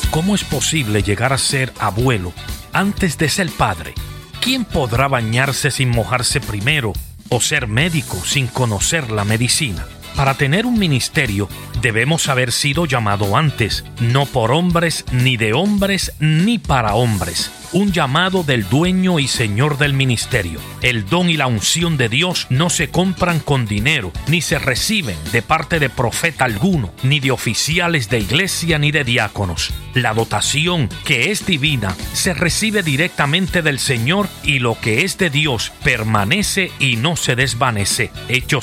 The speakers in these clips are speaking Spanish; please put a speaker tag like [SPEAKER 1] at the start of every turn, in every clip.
[SPEAKER 1] ¿Cómo es posible llegar a ser abuelo antes de ser padre? ¿Quién podrá bañarse sin mojarse primero o ser médico sin conocer la medicina? Para tener un ministerio debemos haber sido llamado antes, no por hombres, ni de hombres, ni para hombres. Un llamado del dueño y señor del ministerio. El don y la unción de Dios no se compran con dinero, ni se reciben de parte de profeta alguno, ni de oficiales de iglesia, ni de diáconos. La dotación, que es divina, se recibe directamente del Señor, y lo que es de Dios permanece y no se desvanece. Hechos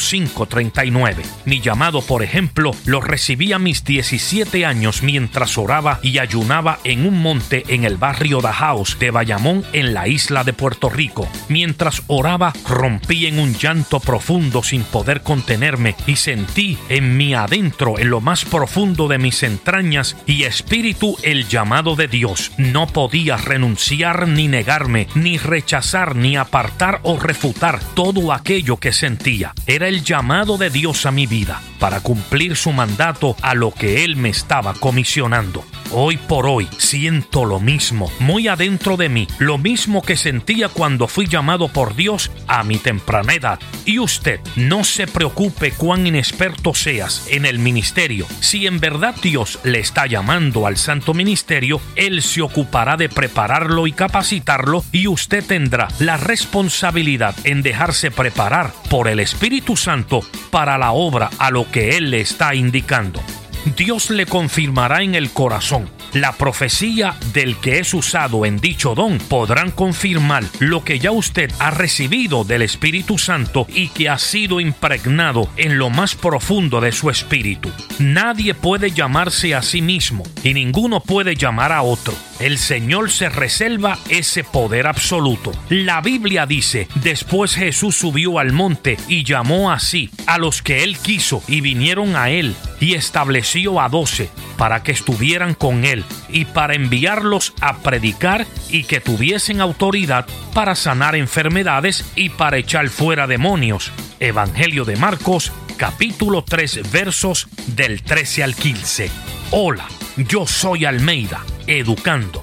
[SPEAKER 1] 5:39. Mi llamado, por ejemplo, lo recibí a mis 17 años mientras oraba y ayunaba en un monte en el barrio Dajaos de Bayamón, en la isla de Puerto Rico. Mientras oraba, rompí en un llanto profundo sin poder contenerme y sentí en mi adentro, en lo más profundo de mis entrañas y espíritu, el llamado de Dios. No podía renunciar ni negarme, ni rechazar, ni apartar o refutar todo aquello que sentía. Era el llamado de Dios a mi vida para cumplir su mandato a lo que Él me estaba comisionando. Hoy por hoy siento lo mismo, muy adentro de mí, lo mismo que sentía cuando fui llamado por Dios a mi temprana edad. Y usted, no se preocupe cuán inexperto seas en el ministerio. Si en verdad Dios le está llamando al santo ministerio, Él se ocupará de prepararlo y capacitarlo, y usted tendrá la responsabilidad en dejarse preparar por el Espíritu Santo para la obra a lo que Él le está indicando. Dios le confirmará en el corazón. La profecía del que es usado en dicho don podrán confirmar lo que ya usted ha recibido del Espíritu Santo y que ha sido impregnado en lo más profundo de su espíritu. Nadie puede llamarse a sí mismo y ninguno puede llamar a otro. El Señor se reserva ese poder absoluto. La Biblia dice: después Jesús subió al monte y llamó así a los que Él quiso, y vinieron a Él, y estableció a 12 para que estuvieran con Él y para enviarlos a predicar y que tuviesen autoridad para sanar enfermedades y para echar fuera demonios. Evangelio de Marcos, capítulo 3, versos del 13 al 15. Hola, yo soy Almeida, educando.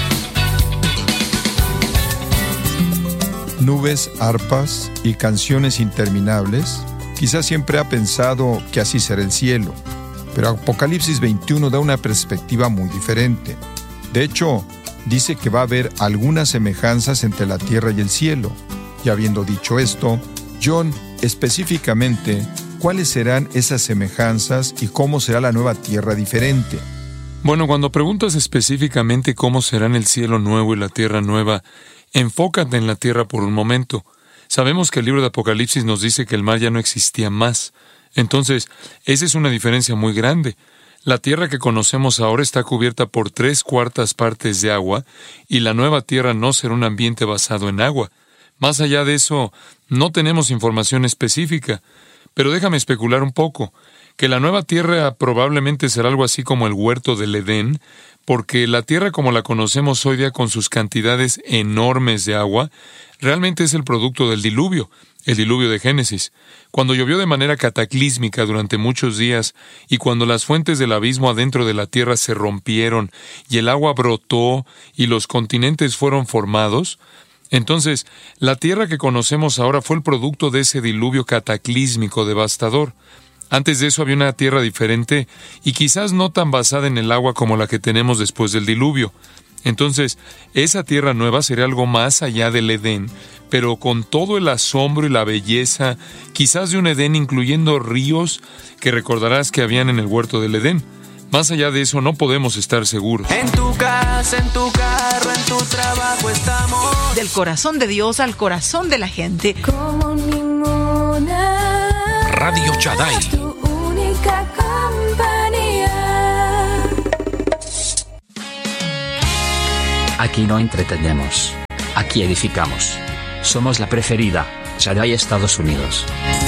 [SPEAKER 2] Nubes, arpas y canciones interminables. Quizás siempre ha pensado que así será el cielo, pero Apocalipsis 21 da una perspectiva muy diferente. De hecho, dice que va a haber algunas semejanzas entre la tierra y el cielo. Y habiendo dicho esto, John, específicamente, ¿cuáles serán esas semejanzas y cómo será la nueva tierra diferente?
[SPEAKER 3] Bueno, cuando preguntas específicamente cómo serán el cielo nuevo y la tierra nueva, enfócate en la tierra por un momento. Sabemos que el libro de Apocalipsis nos dice que el mar ya no existía más. Entonces, esa es una diferencia muy grande. La tierra que conocemos ahora está cubierta por 3/4 partes de agua, y la nueva tierra no será un ambiente basado en agua. Más allá de eso, no tenemos información específica. Pero déjame especular un poco, que la nueva tierra probablemente será algo así como el huerto del Edén, porque la tierra como la conocemos hoy día con sus cantidades enormes de agua, realmente es el producto del diluvio, el diluvio de Génesis. Cuando llovió de manera cataclísmica durante muchos días, y cuando las fuentes del abismo adentro de la tierra se rompieron, y el agua brotó, y los continentes fueron formados, entonces la tierra que conocemos ahora fue el producto de ese diluvio cataclísmico devastador. Antes de eso había una tierra diferente, y quizás no tan basada en el agua como la que tenemos después del diluvio. Entonces, esa tierra nueva sería algo más allá del Edén, pero con todo el asombro y la belleza, quizás de un Edén incluyendo ríos que recordarás que habían en el huerto del Edén. Más allá de eso no podemos estar seguros.
[SPEAKER 4] En tu casa, en tu carro, en tu trabajo estamos.
[SPEAKER 5] Del corazón de Dios al corazón de la gente.
[SPEAKER 6] Como ninguna.
[SPEAKER 1] Radio Shaddai.
[SPEAKER 6] Tu única compañía.
[SPEAKER 7] Aquí no entretenemos, aquí edificamos. Somos la preferida, Shaddai Estados Unidos.